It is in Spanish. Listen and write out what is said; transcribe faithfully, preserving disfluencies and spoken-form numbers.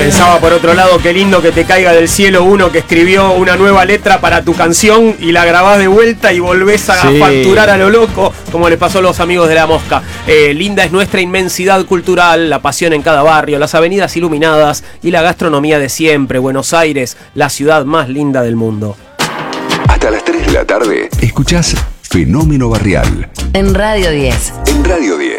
Pensaba por otro lado, qué lindo que te caiga del cielo uno que escribió una nueva letra para tu canción y la grabás de vuelta y volvés a sí. facturar a lo loco, como les pasó a los amigos de La Mosca. Eh, linda es nuestra inmensidad cultural, la pasión en cada barrio, las avenidas iluminadas y la gastronomía de siempre. Buenos Aires, la ciudad más linda del mundo. Hasta las tres de la tarde, escuchás Fenómeno Barrial. En Radio diez. En Radio diez.